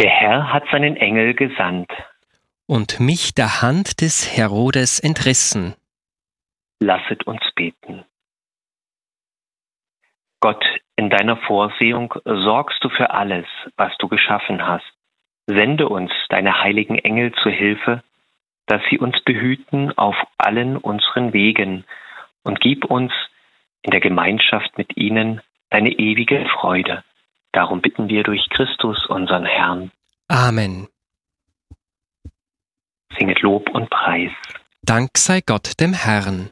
Der Herr hat seinen Engel gesandt. und mich der Hand des Herodes entrissen. Lasset uns beten. Gott, in deiner Vorsehung sorgst du für alles, was du geschaffen hast. Sende uns deine heiligen Engel zur Hilfe, dass sie uns behüten auf allen unseren Wegen und gib uns in der Gemeinschaft mit ihnen deine ewige Freude. Darum bitten wir durch Christus, unseren Herrn. Amen. Singet Lob und Preis. Dank sei Gott dem Herrn.